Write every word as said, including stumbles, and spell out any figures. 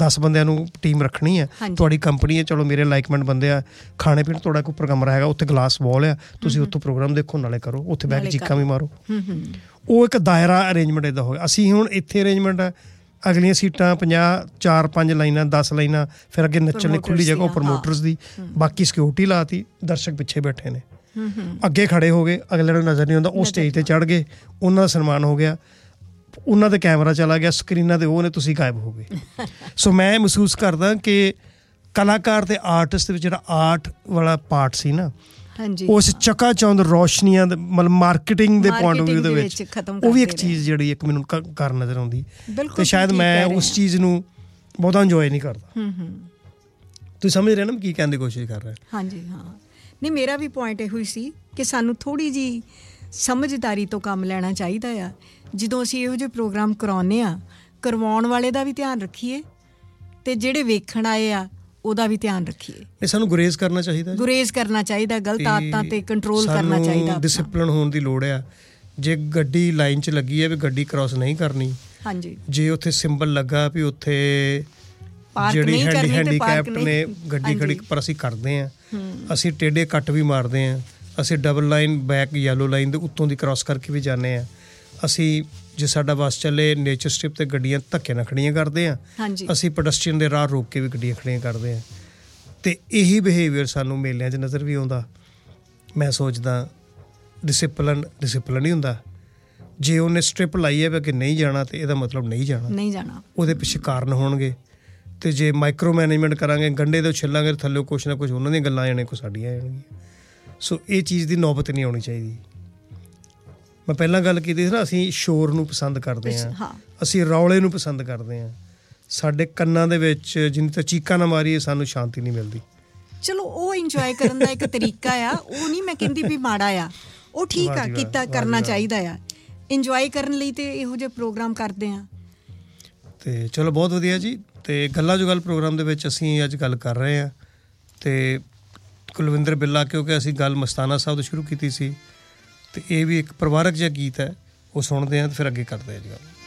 ਦਸ ਬੰਦਿਆਂ ਨੂੰ ਟੀਮ ਰੱਖਣੀ ਹੈ, ਤੁਹਾਡੀ ਕੰਪਨੀ ਹੈ, ਚਲੋ ਮੇਰੇ ਲਾਈਕਮੈਂਟ ਬੰਦੇ ਆ, ਖਾਣੇ ਪੀਣ ਤੁਹਾਡਾ ਕੋਈ ਕਮਰਾ ਹੈਗਾ, ਉੱਥੇ ਗਲਾਸ ਵਾਲ ਆ, ਤੁਸੀਂ ਉੱਥੋਂ ਪ੍ਰੋਗਰਾਮ ਦੇਖੋ ਨਾਲੇ ਕਰੋ, ਉੱਥੇ ਬਹਿ ਕੇ ਚੀਕਾਂ ਵੀ ਮਾਰੋ। ਉਹ ਇੱਕ ਦਾਇਰਾ ਅਰੇਂਜਮੈਂਟ ਇੱਦਾਂ ਹੋ ਗਿਆ। ਅਸੀਂ ਹੁਣ ਇੱਥੇ ਅਰੇਂਜਮੈਂਟ ਹੈ, ਅਗਲੀਆਂ ਸੀਟਾਂ ਪੰਜਾਹ, ਚਾਰ ਪੰਜ ਲਾਈਨਾਂ, ਦਸ ਲਾਈਨਾਂ, ਫਿਰ ਅੱਗੇ ਨੱਚਣ ਲਈ ਖੁੱਲ੍ਹੀ ਜਗ੍ਹਾ, ਉਹ ਪ੍ਰਮੋਟਰਸ ਦੀ, ਬਾਕੀ ਸਿਕਿਉਰਿਟੀ ਲਾਤੀ, ਦਰਸ਼ਕ ਪਿੱਛੇ ਬੈਠੇ ਨੇ, ਅੱਗੇ ਖੜ੍ਹੇ ਹੋ ਗਏ, ਅਗਲੇ ਨੂੰ ਨਜ਼ਰ ਨਹੀਂ ਆਉਂਦਾ, ਉਹ ਸਟੇਜ 'ਤੇ ਚੜ੍ਹ ਗਏ, ਉਹਨਾਂ ਦਾ ਸਨਮਾਨ ਹੋ ਗਿਆ, ਉਹਨਾਂ ਦੇ ਕੈਮਰਾ ਚਲਾ ਗਿਆ, ਸਕਰੀਨਾਂ 'ਤੇ ਉਹ ਨੇ, ਤੁਸੀਂ ਗਾਇਬ ਹੋ ਗਏ। ਸੋ ਮੈਂ ਮਹਿਸੂਸ ਕਰਦਾ ਕਿ ਕਲਾਕਾਰ ਅਤੇ ਆਰਟਿਸਟ ਵਿੱਚ ਜਿਹੜਾ ਆਰਟ ਵਾਲਾ ਪਾਰਟ ਸੀ ਨਾ, ਉਸ ਚਕਾ ਚੌਂਦ ਰੌਸ਼ਨੀਆਂ ਦੇ ਮਤਲਬ ਮਾਰਕੀਟਿੰਗ ਦੇ ਪੁਆਇੰਟ ਆਫ ਵਿਊ ਦੇ ਵਿੱਚ, ਉਹ ਵੀ ਇੱਕ ਚੀਜ਼ ਜਿਹੜੀ ਇੱਕ ਮੈਨੂੰ ਕਰ ਨਜ਼ਰ ਆਉਂਦੀ, ਅਤੇ ਸ਼ਾਇਦ ਮੈਂ ਉਸ ਚੀਜ਼ ਨੂੰ ਬਹੁਤਾ ਇੰਜੋਏ ਨਹੀਂ ਕਰਦਾ। ਤੁਸੀਂ ਸਮਝ ਰਹੇ ਨਾ ਮੈਂ ਕੀ ਕਹਿਣ ਦੀ ਕੋਸ਼ਿਸ਼ ਕਰ ਰਿਹਾ? ਹਾਂਜੀ ਹਾਂ, ਨਹੀਂ ਮੇਰਾ ਵੀ ਪੁਆਇੰਟ ਇਹੋ ਹੀ ਸੀ ਕਿ ਸਾਨੂੰ ਥੋੜ੍ਹੀ ਜਿਹੀ ਸਮਝਦਾਰੀ ਤੋਂ ਕੰਮ ਲੈਣਾ ਚਾਹੀਦਾ ਆ। ਜਦੋਂ ਅਸੀਂ ਇਹੋ ਜਿਹੇ ਪ੍ਰੋਗਰਾਮ ਕਰਵਾਉਂਦੇ ਹਾਂ, ਕਰਵਾਉਣ ਵਾਲੇ ਦਾ ਵੀ ਧਿਆਨ ਰੱਖੀਏ ਅਤੇ ਜਿਹੜੇ ਵੇਖਣ ਆਏ ਆ ਉਹਦਾ ਵੀ ਧਿਆਨ ਰੱਖੀਏ। ਇਹ ਸਾਨੂੰ ਗੁਰੇਜ਼ ਕਰਨਾ ਚਾਹੀਦਾ, ਗੁਰੇਜ਼ ਕਰਨਾ ਚਾਹੀਦਾ, ਗਲਤ ਆਦਤਾਂ 'ਤੇ ਕੰਟਰੋਲ ਕਰਨਾ ਚਾਹੀਦਾ, ਡਿਸਿਪਲਿਨ ਹੋਣ ਦੀ ਲੋੜ ਆ। ਜੇ ਗੱਡੀ ਲਾਈਨ 'ਚ ਲੱਗੀ ਹੈ ਵੀ ਗੱਡੀ ਕ੍ਰਾਸ ਨਹੀਂ ਕਰਨੀ, ਹਾਂਜੀ, ਜੇ ਉੱਥੇ ਸਿੰਬਲ ਲੱਗਾ ਵੀ ਉੱਥੇ ਜਿਹੜੀ ਹੈਂਡੀ ਹੈਂਡੀਕੈਪਟ ਨੇ ਗੱਡੀ ਖੜੀ, ਪਰ ਅਸੀਂ ਕਰਦੇ ਹਾਂ, ਅਸੀਂ ਟੇਢੇ ਕੱਟ ਵੀ ਮਾਰਦੇ ਹਾਂ, ਅਸੀਂ double line back yellow line ਦੇ ਉੱਤੋਂ ਦੀ ਕ੍ਰਾਸ ਕਰਕੇ ਵੀ ਜਾਂਦੇ ਹਾਂ, ਅਸੀਂ ਜੇ ਸਾਡਾ ਬੱਸ ਚੱਲੇ ਨੇਚਰ ਸਟ੍ਰਿਪ 'ਤੇ ਗੱਡੀਆਂ ਧੱਕੇ ਨਾਲ ਖੜੀਆਂ ਕਰਦੇ ਹਾਂ, ਅਸੀਂ ਪੈਡਸਟਰੀਅਨ ਦੇ ਰਾਹ ਰੋਕ ਕੇ ਵੀ ਗੱਡੀਆਂ ਖੜੀਆਂ ਕਰਦੇ ਹਾਂ। ਅਤੇ ਇਹੀ ਬਿਹੇਵੀਅਰ ਸਾਨੂੰ ਮੇਲਿਆਂ 'ਚ ਨਜ਼ਰ ਵੀ ਆਉਂਦਾ। ਮੈਂ ਸੋਚਦਾ ਡਿਸਿਪਲਨ ਡਿਸਿਪਲਨ ਹੀ ਹੁੰਦਾ। ਜੇ ਉਹਨੇ ਸਟ੍ਰਿਪ ਲਾਈ ਹੈ ਵੀ ਅੱਗੇ ਨਹੀਂ ਜਾਣਾ, ਤਾਂ ਇਹਦਾ ਮਤਲਬ ਨਹੀਂ ਜਾਣਾ, ਨਹੀਂ ਜਾਣਾ, ਉਹਦੇ ਪਿੱਛੇ ਕਾਰਨ ਹੋਣਗੇ। ਅਤੇ ਜੇ ਮਾਈਕਰੋ ਮੈਨੇਜਮੈਂਟ ਕਰਾਂਗੇ, ਗੰਢੇ ਤੋਂ ਛਿੱਲਾਂਗੇ, ਥੱਲੇ ਕੁਛ ਨਾ ਕੁਛ ਉਹਨਾਂ ਦੀਆਂ ਗੱਲਾਂ ਆ ਜਾਣੀਆਂ, ਕੁਛ ਸਾਡੀਆਂ ਆ ਜਾਣਗੀਆਂ। ਸੋ ਇਹ ਚੀਜ਼ ਦੀ ਨੌਬਤ ਨਹੀਂ ਆਉਣੀ ਚਾਹੀਦੀ। ਮੈਂ ਪਹਿਲਾਂ ਗੱਲ ਕੀਤੀ ਸੀ ਨਾ, ਅਸੀਂ ਸ਼ੋਰ ਨੂੰ ਪਸੰਦ ਕਰਦੇ ਹਾਂ, ਅਸੀਂ ਰੌਲੇ ਨੂੰ ਪਸੰਦ ਕਰਦੇ ਹਾਂ। ਸਾਡੇ ਕੰਨਾਂ ਦੇ ਵਿੱਚ ਜਿੰਨੀ ਤਾਂ ਚੀਕਾਂ ਨਾ ਮਾਰੀਏ, ਸਾਨੂੰ ਸ਼ਾਂਤੀ ਨਹੀਂ ਮਿਲਦੀ। ਚਲੋ ਉਹ ਇੰਜੋਏ ਕਰਨ ਦਾ ਇੱਕ ਤਰੀਕਾ ਆ, ਉਹ ਨਹੀਂ ਮੈਂ ਕਹਿੰਦੀ ਵੀ ਮਾੜਾ ਆ, ਉਹ ਠੀਕ ਆ, ਕੀਤਾ ਕਰਨਾ ਚਾਹੀਦਾ ਆ। ਇੰਜੋਏ ਕਰਨ ਲਈ ਤੇ ਇਹੋ ਜਿਹੇ ਪ੍ਰੋਗਰਾਮ ਕਰਦੇ ਹਾਂ। ਅਤੇ ਚਲੋ ਬਹੁਤ ਵਧੀਆ ਜੀ। ਅਤੇ ਗੱਲਾਂ ਜੋ ਗੱਲ ਪ੍ਰੋਗਰਾਮ ਦੇ ਵਿੱਚ ਅਸੀਂ ਅੱਜ ਗੱਲ ਕਰ ਰਹੇ ਹਾਂ, ਅਤੇ ਕੁਲਵਿੰਦਰ ਬਿੱਲਾ, ਕਿਉਂਕਿ ਅਸੀਂ ਗੱਲ ਮਸਤਾਨਾ ਸਾਹਿਬ ਤੋਂ ਸ਼ੁਰੂ ਕੀਤੀ ਸੀ, ਅਤੇ ਇਹ ਵੀ ਇੱਕ ਪਰਿਵਾਰਕ ਜਿਹਾ ਗੀਤ ਹੈ, ਉਹ ਸੁਣਦੇ ਹਾਂ ਅਤੇ ਫਿਰ ਅੱਗੇ ਕਰਦੇ ਹਾਂ ਜੀ ਗੱਲ।